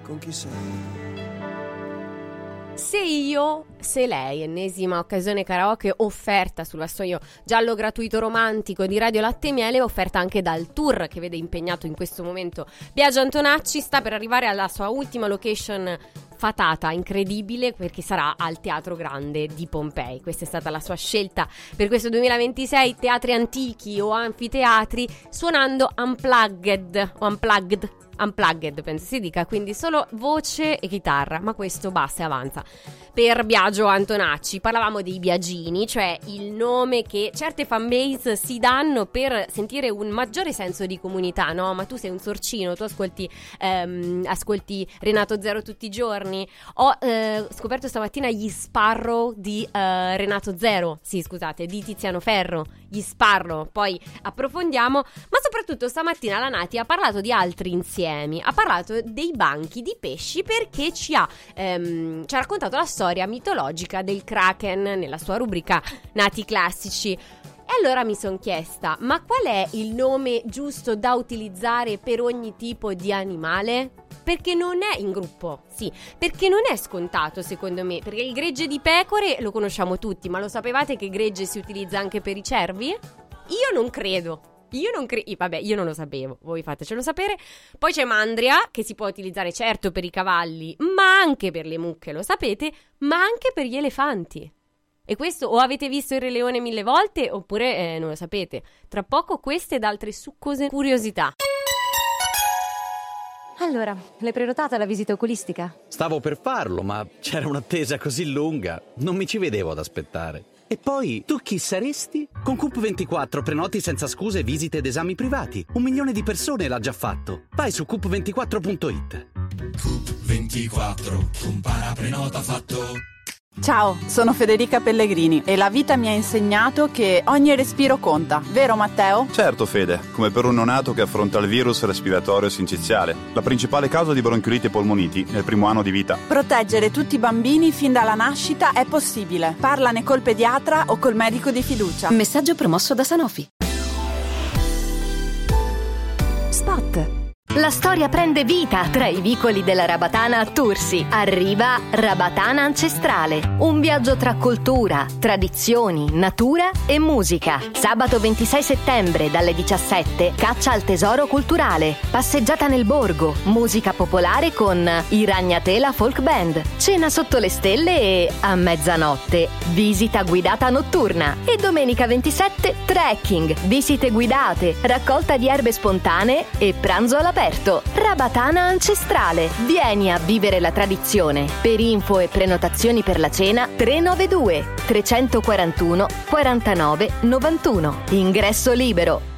con chi sei. Se io, se lei, ennesima occasione karaoke offerta sul vassoio giallo gratuito romantico di Radio Latte e Miele, offerta anche dal tour che vede impegnato in questo momento Biagio Antonacci. Sta per arrivare alla sua ultima location fatata, incredibile, perché sarà al Teatro Grande di Pompei. Questa è stata la sua scelta per questo 2026, teatri antichi o anfiteatri, suonando unplugged penso si dica, quindi solo voce e chitarra, ma questo basta e avanza per Biagio Antonacci. Parlavamo dei Biagini, cioè il nome che certe fanbase si danno per sentire un maggiore senso di comunità, no? Ma tu sei un sorcino, tu ascolti Renato Zero tutti i giorni. Ho scoperto stamattina gli Sparrow di Renato Zero, sì scusate, di Tiziano Ferro, gli Sparrow, poi approfondiamo. Ma soprattutto stamattina la Nati ha parlato di altri insiemi, ha parlato dei banchi di pesci, perché ci ha raccontato la storia mitologica del Kraken nella sua rubrica Nati Classici. E allora mi sono chiesta, ma qual è il nome giusto da utilizzare per ogni tipo di animale? Perché non è in gruppo, sì, perché non è scontato secondo me, perché il gregge di pecore lo conosciamo tutti, ma lo sapevate che gregge si utilizza anche per i cervi? Io non credo. Vabbè, io non lo sapevo, voi fatecelo sapere. Poi c'è Mandria, che si può utilizzare certo per i cavalli, ma anche per le mucche, lo sapete, ma anche per gli elefanti. E questo o avete visto il Re Leone 1000 volte, oppure non lo sapete. Tra poco queste ed altre succose curiosità. Allora, l'hai prenotata la visita oculistica? Stavo per farlo, ma c'era un'attesa così lunga, non mi ci vedevo ad aspettare. E poi, tu chi saresti? Con Coop24 prenoti senza scuse visite ed esami privati. 1 milione di persone l'ha già fatto. Vai su coop24.it. Coop24, compara, prenota, fatto. Ciao, sono Federica Pellegrini e la vita mi ha insegnato che ogni respiro conta, vero Matteo? Certo Fede, come per un neonato che affronta il virus respiratorio sinciziale, la principale causa di bronchiolite e polmoniti nel primo anno di vita. Proteggere tutti i bambini fin dalla nascita è possibile. Parlane col pediatra o col medico di fiducia. Messaggio promosso da Sanofi. Spot. La storia prende vita tra i vicoli della Rabatana a Tursi. Arriva Rabatana Ancestrale, un viaggio tra cultura, tradizioni, natura e musica. Sabato 26 settembre dalle 17, caccia al tesoro culturale, passeggiata nel borgo, musica popolare con i Ragnatela Folk Band, cena sotto le stelle e, a mezzanotte, visita guidata notturna. E domenica 27, trekking, visite guidate, raccolta di erbe spontanee e pranzo all'aperto. Rabatana Ancestrale. Vieni a vivere la tradizione. Per info e prenotazioni per la cena 392 341 49 91. Ingresso libero.